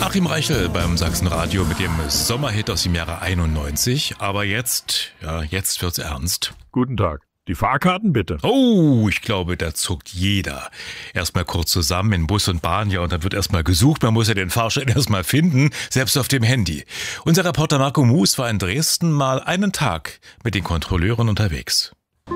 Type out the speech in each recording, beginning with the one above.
Achim Reichel beim Sachsenradio mit dem Sommerhit aus dem Jahre 91. Aber jetzt wird's ernst. Guten Tag. Die Fahrkarten bitte. Oh, ich glaube, da zuckt jeder. Erstmal kurz zusammen in Bus und Bahn, und dann wird erstmal gesucht. Man muss ja den Fahrschein erstmal finden, selbst auf dem Handy. Unser Reporter Marco Moos war in Dresden mal einen Tag mit den Kontrolleuren unterwegs.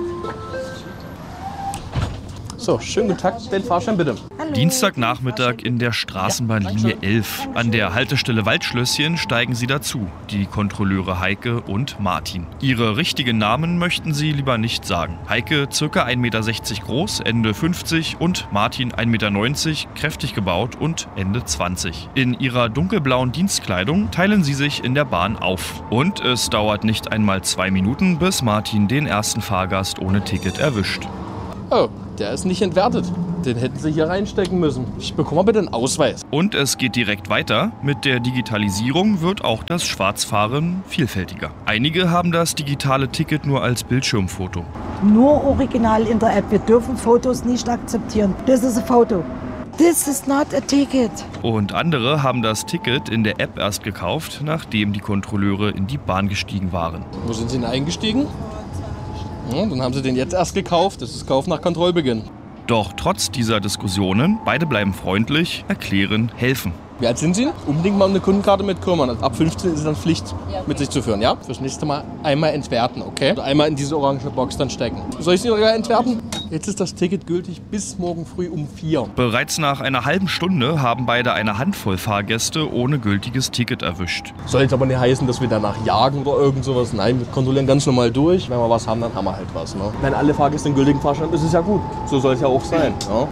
So, schönen guten Tag, den Fahrschein bitte. Dienstagnachmittag in der Straßenbahnlinie 11. An der Haltestelle Waldschlösschen steigen sie dazu, die Kontrolleure Heike und Martin. Ihre richtigen Namen möchten sie lieber nicht sagen. Heike ca. 1,60 Meter groß, Ende 50 und Martin 1,90 Meter, kräftig gebaut und Ende 20. In ihrer dunkelblauen Dienstkleidung teilen sie sich in der Bahn auf. Und es dauert nicht einmal 2 Minuten, bis Martin den ersten Fahrgast ohne Ticket erwischt. Oh, der ist nicht entwertet. Den hätten Sie hier reinstecken müssen. Ich bekomme bitte einen Ausweis. Und es geht direkt weiter. Mit der Digitalisierung wird auch das Schwarzfahren vielfältiger. Einige haben das digitale Ticket nur als Bildschirmfoto. Nur original in der App. Wir dürfen Fotos nicht akzeptieren. Das ist ein Foto. This is not a ticket. Und andere haben das Ticket in der App erst gekauft, nachdem die Kontrolleure in die Bahn gestiegen waren. Wo sind Sie denn eingestiegen? Ja, dann haben Sie den jetzt erst gekauft. Das ist Kauf nach Kontrollbeginn. Doch trotz dieser Diskussionen, beide bleiben freundlich, erklären, helfen. Wie alt sind Sie? Unbedingt mal eine Kundenkarte mitkommen. Ab 15 ist es dann Pflicht, mit sich zu führen. Ja? Fürs nächste Mal einmal entwerten, okay? Und einmal in diese orange Box dann stecken. Soll ich Sie sogar entwerten? Jetzt ist das Ticket gültig bis morgen früh um 4. Bereits nach einer halben Stunde haben beide eine Handvoll Fahrgäste ohne gültiges Ticket erwischt. Soll jetzt aber nicht heißen, dass wir danach jagen oder irgend sowas. Nein, wir kontrollieren ganz normal durch. Wenn wir was haben, dann haben wir halt was. Ne? Wenn alle Fahrgäste einen gültigen Fahrschein haben, ist es ja gut. So soll es ja auch sein. Ja?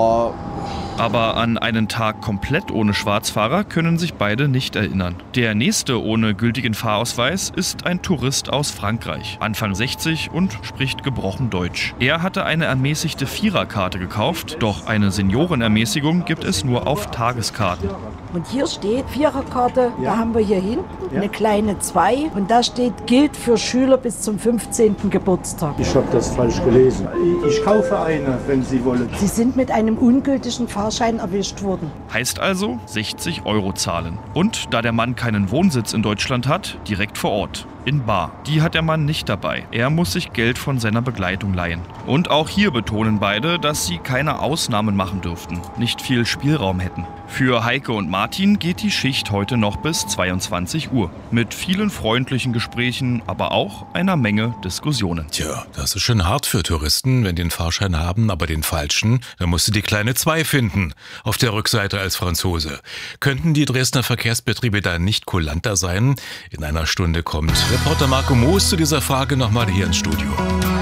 Aber an einen Tag komplett ohne Schwarzfahrer können sich beide nicht erinnern. Der nächste ohne gültigen Fahrausweis ist ein Tourist aus Frankreich, Anfang 60 und spricht gebrochen Deutsch. Er hatte eine ermäßigte Viererkarte gekauft, doch eine Seniorenermäßigung gibt es nur auf Tageskarten. Und hier steht Viererkarte, da haben wir hier hinten eine kleine 2 und da steht, gilt für Schüler bis zum 15. Geburtstag. Ich habe das falsch gelesen. Ich kaufe eine, wenn Sie wollen. Sie sind mit einem ungültigen Fahrschein erwischt worden. Heißt also 60 € zahlen. Und da der Mann keinen Wohnsitz in Deutschland hat, direkt vor Ort. In bar. Die hat der Mann nicht dabei. Er muss sich Geld von seiner Begleitung leihen. Und auch hier betonen beide, dass sie keine Ausnahmen machen dürften, nicht viel Spielraum hätten. Für Heike und Martin geht die Schicht heute noch bis 22 Uhr. Mit vielen freundlichen Gesprächen, aber auch einer Menge Diskussionen. Tja, das ist schon hart für Touristen, wenn die den Fahrschein haben, aber den falschen, dann musst du die kleine 2 finden. Auf der Rückseite als Franzose. Könnten die Dresdner Verkehrsbetriebe da nicht kulanter sein? In einer Stunde kommt Reporter Marco Moos zu dieser Frage nochmal hier ins Studio.